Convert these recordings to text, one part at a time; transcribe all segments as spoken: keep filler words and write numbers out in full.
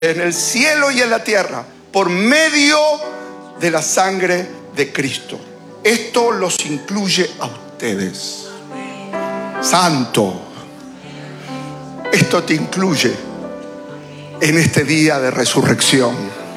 en el cielo y en la tierra, por medio de la sangre de Cristo. Esto los incluye a ustedes. Santo, esto te incluye en este día de resurrección.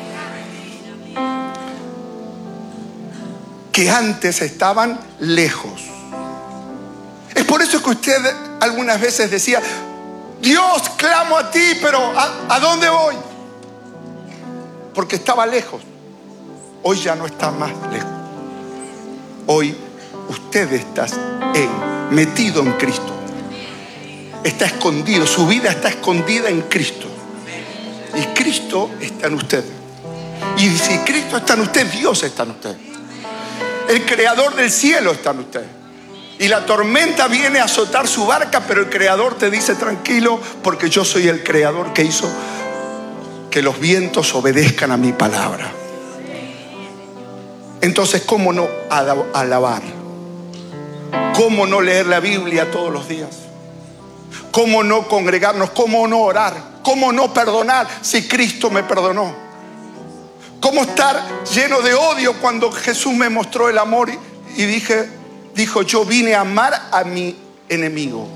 Que antes estaban lejos. Es por eso que usted algunas veces decía: Dios, clamo a ti, pero ¿a, a dónde voy? Porque estaba lejos. Hoy ya no está más lejos. Hoy usted está en, metido en Cristo. Está escondido, su vida está escondida en Cristo. Y Cristo está en usted. Y si Cristo está en usted, Dios está en usted. El creador del cielo está en usted. Y la tormenta viene a azotar su barca, pero el creador te dice: tranquilo, porque yo soy el creador que hizo que los vientos obedezcan a mi palabra. Entonces, ¿cómo no alabar? ¿Cómo no leer la Biblia todos los días? ¿Cómo no congregarnos? ¿Cómo no orar? ¿Cómo no perdonar si Cristo me perdonó? ¿Cómo estar lleno de odio cuando Jesús me mostró el amor y, y dije, dijo: yo vine a amar a mi enemigo?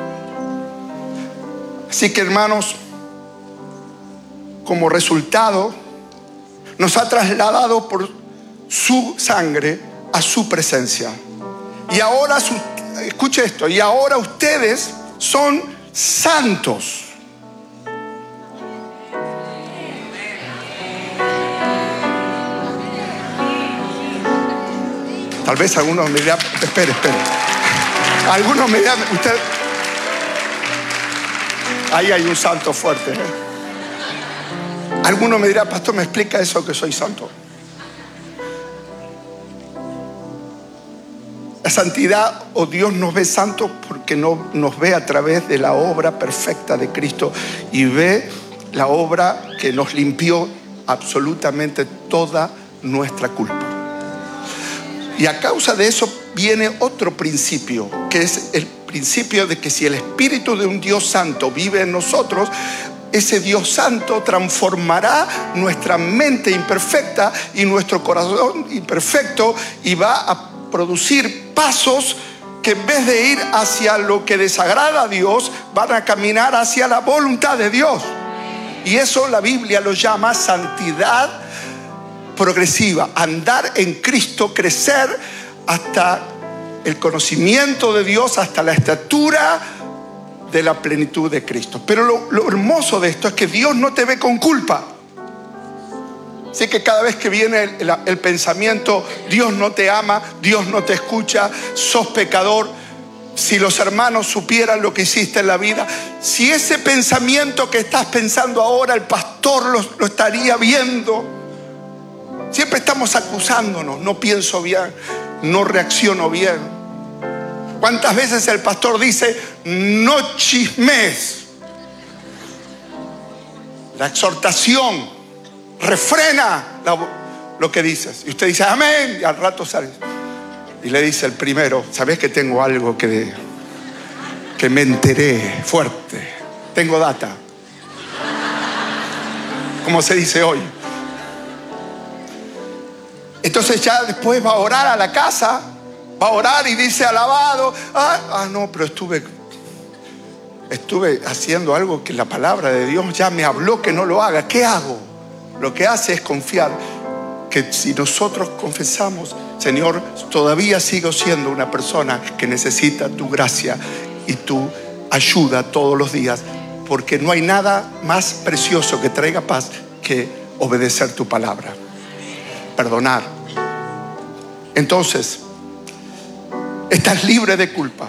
Así que, hermanos, como resultado, nos ha trasladado por su sangre a su presencia. Y ahora, su, escuche esto, y ahora ustedes son santos. Tal vez algunos me dirán: espere, espere. Algunos me dirán: usted, ahí hay un santo fuerte, ¿eh? Algunos me dirán: pastor, ¿me explica eso que soy santo? La santidad, o Dios nos ve santos porque no nos ve a través de la obra perfecta de Cristo y ve la obra que nos limpió absolutamente toda nuestra culpa. Y a causa de eso viene otro principio, que es el principio de que si el Espíritu de un Dios santo vive en nosotros, ese Dios santo transformará nuestra mente imperfecta y nuestro corazón imperfecto, y va a producir pasos que en vez de ir hacia lo que desagrada a Dios, van a caminar hacia la voluntad de Dios. Y eso la Biblia lo llama santidad progresiva, andar en Cristo, crecer hasta el conocimiento de Dios, hasta la estatura de la plenitud de Cristo. Pero lo, lo hermoso de esto es que Dios no te ve con culpa. Así que cada vez que viene el, el, el pensamiento: Dios no te ama, Dios no te escucha, sos pecador, si los hermanos supieran lo que hiciste en la vida, si ese pensamiento que estás pensando ahora el pastor lo, lo estaría viendo. Siempre estamos acusándonos: no pienso bien, no reacciono bien. ¿Cuántas veces el pastor dice: no chismes? La exhortación refrena la, lo que dices. Y usted dice: amén. Y al rato sale y le dice el primero: ¿sabés que tengo algo que, de, que me enteré fuerte? Tengo data. Como se dice hoy. Entonces ya después va a orar a la casa, va a orar y dice: alabado. Ah, ah no, pero estuve, estuve haciendo algo que la palabra de Dios ya me habló que no lo haga. ¿Qué hago? Lo que hace es confiar que si nosotros confesamos: Señor, todavía sigo siendo una persona que necesita tu gracia y tu ayuda todos los días, porque no hay nada más precioso que traiga paz que obedecer tu palabra, perdonar. Entonces, estás libre de culpa,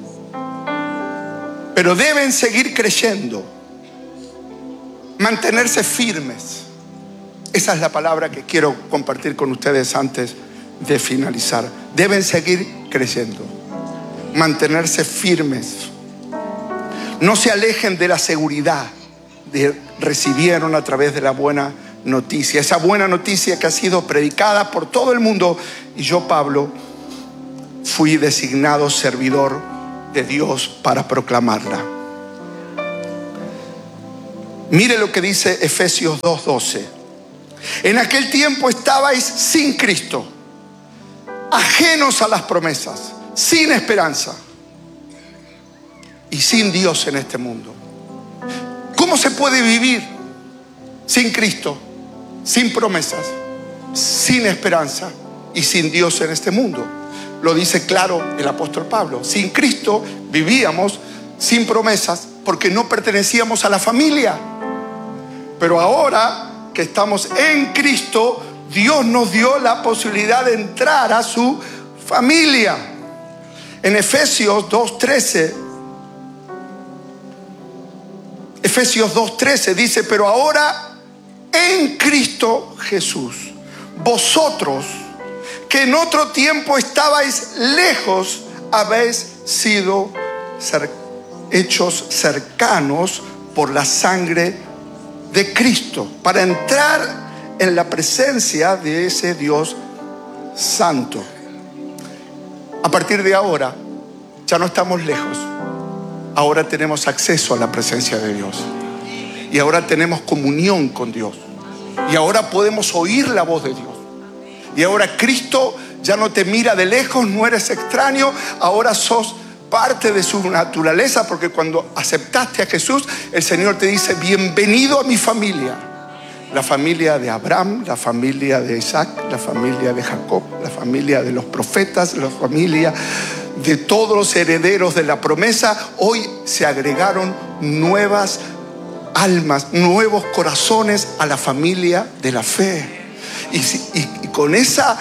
pero deben seguir creyendo, mantenerse firmes. Esa es la palabra que quiero compartir con ustedes antes de finalizar. Deben seguir creyendo, mantenerse firmes. No se alejen de la seguridad que recibieron a través de la buena noticia. Esa buena noticia que ha sido predicada por todo el mundo. Y yo, Pablo, fui designado servidor de Dios para proclamarla. Mire lo que dice Efesios dos doce. En aquel tiempo estabais sin Cristo, ajenos a las promesas, sin esperanza y sin Dios en este mundo. ¿Cómo se puede vivir sin Cristo, sin promesas, sin esperanza y sin Dios en este mundo? Lo dice claro el apóstol Pablo. Sin Cristo vivíamos sin promesas porque no pertenecíamos a la familia. Pero ahora que estamos en Cristo, Dios nos dio la posibilidad de entrar a su familia. En Efesios dos trece, Efesios dos trece dice: pero ahora en Cristo Jesús, vosotros que en otro tiempo estabais lejos, habéis sido cer- hechos cercanos por la sangre de Cristo, para entrar en la presencia de ese Dios santo. A partir de ahora ya no estamos lejos, ahora tenemos acceso a la presencia de Dios y ahora tenemos comunión con Dios y ahora podemos oír la voz de Dios. Y ahora Cristo ya no te mira de lejos, no eres extraño, ahora sos parte de su naturaleza, porque cuando aceptaste a Jesús, el Señor te dice: bienvenido a mi familia. La familia de Abraham, la familia de Isaac, la familia de Jacob, la familia de los profetas, la familia de todos los herederos de la promesa. Hoy se agregaron nuevas almas, nuevos corazones a la familia de la fe. Y, y, y con esa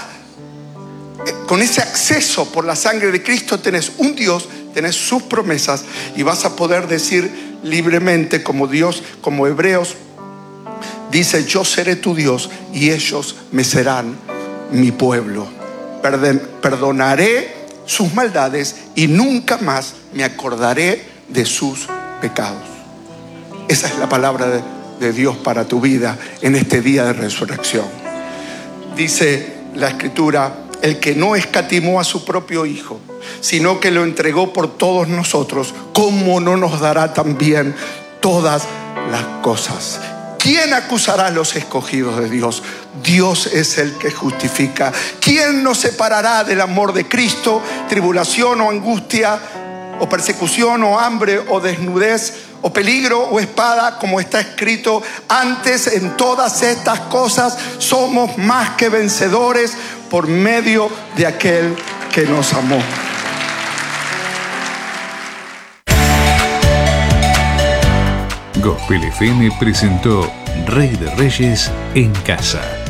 con ese acceso por la sangre de Cristo tenés un Dios, tenés sus promesas y vas a poder decir libremente, como Dios, como Hebreos dice: yo seré tu Dios y ellos me serán mi pueblo. Perdonaré sus maldades y nunca más me acordaré de sus pecados. Esa es la palabra de, de Dios para tu vida en este día de resurrección. Dice la Escritura: el que no escatimó a su propio Hijo, sino que lo entregó por todos nosotros, ¿cómo no nos dará también todas las cosas? ¿Quién acusará a los escogidos de Dios? Dios es el que justifica. ¿Quién nos separará del amor de Cristo? Tribulación o angustia, o persecución o hambre o desnudez o peligro o espada, como está escrito: antes en todas estas cosas somos más que vencedores por medio de aquel que nos amó. Gospel F M presentó Rey de Reyes en Casa.